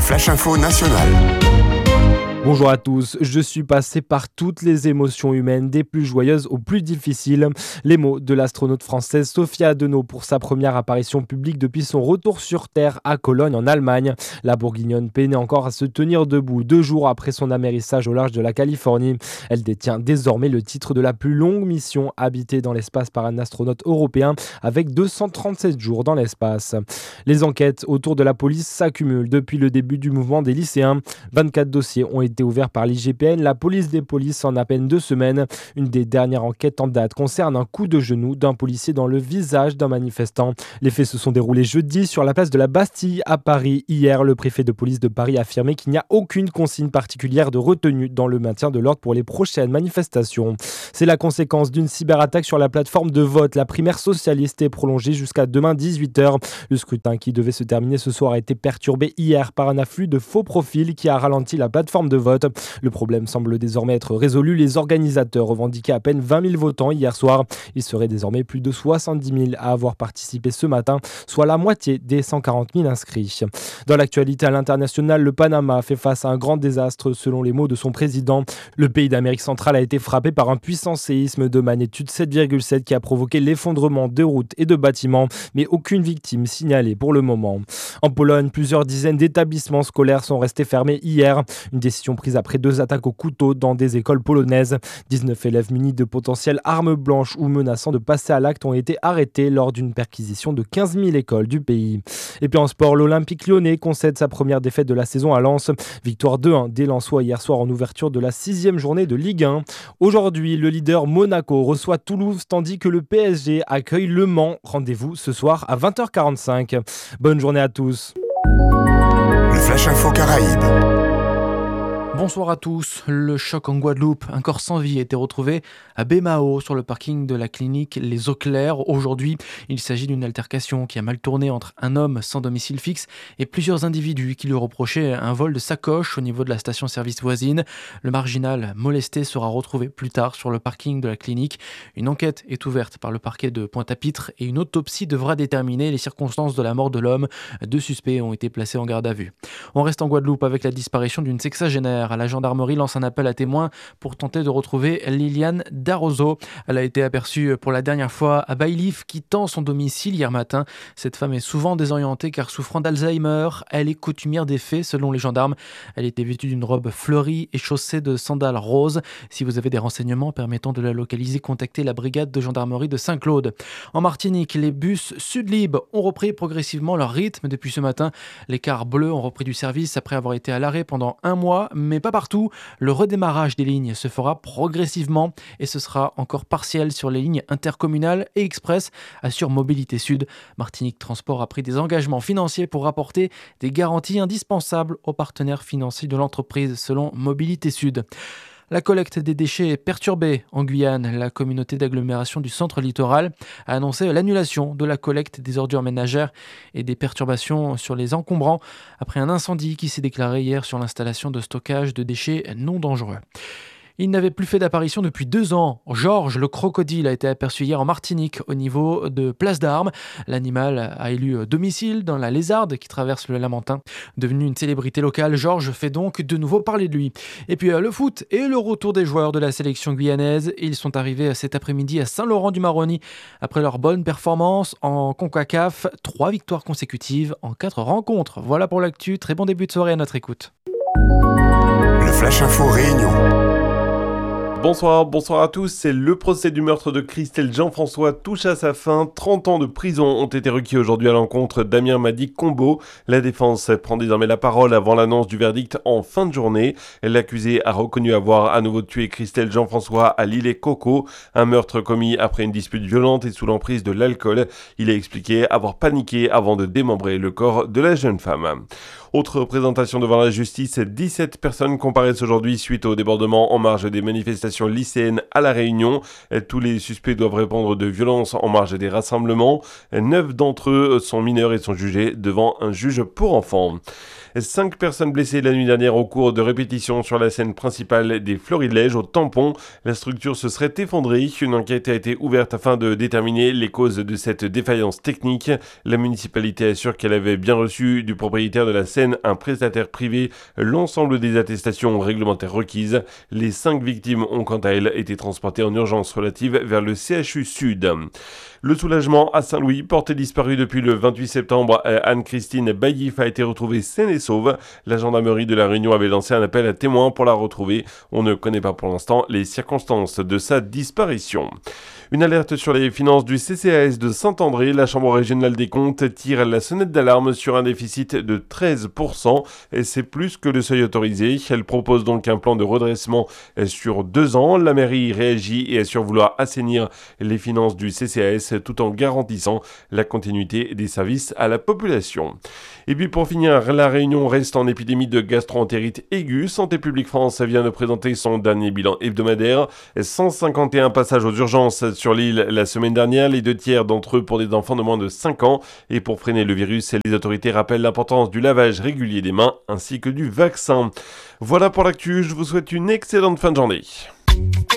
Flash Info National. Bonjour à tous, je suis passé par toutes les émotions humaines, des plus joyeuses aux plus difficiles. Les mots de l'astronaute française Sophia Adenau pour sa première apparition publique depuis son retour sur Terre à Cologne en Allemagne. La bourguignonne peinait encore à se tenir debout 2 jours après son amérissage au large de la Californie. Elle détient désormais le titre de la plus longue mission habitée dans l'espace par un astronaute européen avec 237 jours dans l'espace. Les enquêtes autour de la police s'accumulent depuis le début du mouvement des lycéens. 24 dossiers ont été ouvert par l'IGPN, la police des polices en à peine 2 semaines. Une des dernières enquêtes en date concerne un coup de genou d'un policier dans le visage d'un manifestant. Les faits se sont déroulés jeudi sur la place de la Bastille à Paris. Hier, le préfet de police de Paris a affirmé qu'il n'y a aucune consigne particulière de retenue dans le maintien de l'ordre pour les prochaines manifestations. C'est la conséquence d'une cyberattaque sur la plateforme de vote. La primaire socialiste est prolongée jusqu'à demain 18h. Le scrutin qui devait se terminer ce soir a été perturbé hier par un afflux de faux profils qui a ralenti la plateforme de vote. Le problème semble désormais être résolu. Les organisateurs revendiquaient à peine 20 000 votants hier soir. Il serait désormais plus de 70 000 à avoir participé ce matin, soit la moitié des 140 000 inscrits. Dans l'actualité à l'international, le Panama fait face à un grand désastre selon les mots de son président. Le pays d'Amérique centrale a été frappé par un puissant séisme de magnitude 7,7 qui a provoqué l'effondrement de routes et de bâtiments, mais aucune victime signalée pour le moment. En Pologne, plusieurs dizaines d'établissements scolaires sont restés fermés hier. Une décision prise après 2 attaques au couteau dans des écoles polonaises. 19 élèves munis de potentielles armes blanches ou menaçant de passer à l'acte ont été arrêtés lors d'une perquisition de 15 000 écoles du pays. Et puis en sport, l'Olympique lyonnais concède sa première défaite de la saison à Lens. Victoire 2-1 des Lensois hier soir en ouverture de la 6e journée de Ligue 1. Aujourd'hui, le leader Monaco reçoit Toulouse tandis que le PSG accueille Le Mans. Rendez-vous ce soir à 20h45. Bonne journée à tous. Le Flash Info Caraïbes. Bonsoir à tous. Le choc en Guadeloupe. Un corps sans vie a été retrouvé à Baie-Mahault sur le parking de la clinique Les Eaux Claires. Aujourd'hui, il s'agit d'une altercation qui a mal tourné entre un homme sans domicile fixe et plusieurs individus qui lui reprochaient un vol de sacoche au niveau de la station-service voisine. Le marginal molesté sera retrouvé plus tard sur le parking de la clinique. Une enquête est ouverte par le parquet de Pointe-à-Pitre et une autopsie devra déterminer les circonstances de la mort de l'homme. 2 suspects ont été placés en garde à vue. On reste en Guadeloupe avec la disparition d'une sexagénaire. La gendarmerie lance un appel à témoins pour tenter de retrouver Liliane Darozo. Elle a été aperçue pour la dernière fois à Baillif, quittant son domicile hier matin. Cette femme est souvent désorientée car souffrant d'Alzheimer. Elle est coutumière des faits selon les gendarmes. Elle était vêtue d'une robe fleurie et chaussée de sandales roses. Si vous avez des renseignements permettant de la localiser, contactez la brigade de gendarmerie de Saint-Claude. En Martinique, les bus Sudlib ont repris progressivement leur rythme depuis ce matin. Les cars bleus ont repris du service après avoir été à l'arrêt pendant 1 mois, mais pas partout. Le redémarrage des lignes se fera progressivement et ce sera encore partiel sur les lignes intercommunales et express, assure Mobilité Sud. Martinique Transport a pris des engagements financiers pour apporter des garanties indispensables aux partenaires financiers de l'entreprise, selon Mobilité Sud. La collecte des déchets est perturbée en Guyane. La communauté d'agglomération du centre littoral a annoncé l'annulation de la collecte des ordures ménagères et des perturbations sur les encombrants après un incendie qui s'est déclaré hier sur l'installation de stockage de déchets non dangereux. Il n'avait plus fait d'apparition depuis 2 ans. Georges, le crocodile, a été aperçu hier en Martinique au niveau de Place d'Armes. L'animal a élu domicile dans la Lézarde qui traverse le Lamentin. Devenu une célébrité locale, Georges fait donc de nouveau parler de lui. Et puis le foot et le retour des joueurs de la sélection guyanaise. Ils sont arrivés cet après-midi à Saint-Laurent-du-Maroni après leur bonne performance en CONCACAF. 3 victoires consécutives en 4 rencontres. Voilà pour l'actu. Très bon début de soirée à notre écoute. Le Flash Info Réunion. Bonsoir à tous. C'est le procès du meurtre de Christelle Jean-François touche à sa fin. 30 ans de prison ont été requis aujourd'hui à l'encontre d'Amir Madi Combo. La défense prend désormais la parole avant l'annonce du verdict en fin de journée. L'accusé a reconnu avoir à nouveau tué Christelle Jean-François à l'île et Coco. Un meurtre commis après une dispute violente et sous l'emprise de l'alcool. Il a expliqué avoir paniqué avant de démembrer le corps de la jeune femme. Autre présentation devant la justice, 17 personnes comparaissent aujourd'hui suite au débordement en marge des manifestations lycéennes à La Réunion. Tous les suspects doivent répondre de violences en marge des rassemblements. 9 d'entre eux sont mineurs et sont jugés devant un juge pour enfants. 5 personnes blessées la nuit dernière au cours de répétitions sur la scène principale des Florilèges au Tampon. La structure se serait effondrée. Une enquête a été ouverte afin de déterminer les causes de cette défaillance technique. La municipalité assure qu'elle avait bien reçu du propriétaire de la scène scène un prestataire privé l'ensemble des attestations réglementaires requises. Les 5 victimes ont quant à elles été transportées en urgence relative vers le CHU Sud. Le soulagement à Saint-Louis, portée disparue depuis le 28 septembre, Anne-Christine Baillif a été retrouvée saine et sauve. La gendarmerie de La Réunion avait lancé un appel à témoins pour la retrouver. On ne connaît pas pour l'instant les circonstances de sa disparition. Une alerte sur les finances du CCAS de Saint-André. La Chambre régionale des comptes tire la sonnette d'alarme sur un déficit de 13%. Et c'est plus que le seuil autorisé. Elle propose donc un plan de redressement sur 2 ans. La mairie réagit et assure vouloir assainir les finances du CCAS tout en garantissant la continuité des services à la population. Et puis pour finir, la Réunion reste en épidémie de gastro-entérite aiguë. Santé publique France vient de présenter son dernier bilan hebdomadaire. 151 passages aux urgences sur l'île la semaine dernière, les 2 tiers d'entre eux pour des enfants de moins de 5 ans. Et pour freiner le virus, les autorités rappellent l'importance du lavage régulier des mains ainsi que du vaccin. Voilà pour l'actu, je vous souhaite une excellente fin de journée.